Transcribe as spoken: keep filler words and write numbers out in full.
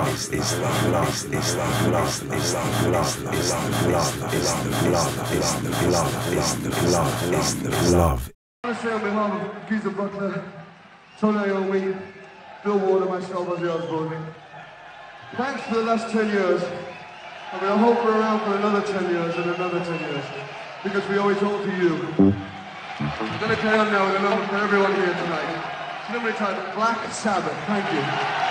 love, is the love, is the love, is the love, is the love, is the love, is the love, is the love, is the love. I want to say on behalf of Geezer Butler, Tony Iommi, Bill Ward and myself, Ozzy Osbourne, thanks for the last ten years. I mean, I hope we're around for another ten years and another ten years, because we owe it all to you. I'm going to carry on now with a number for everyone here tonight. It's a number entitled Black Sabbath. Thank you.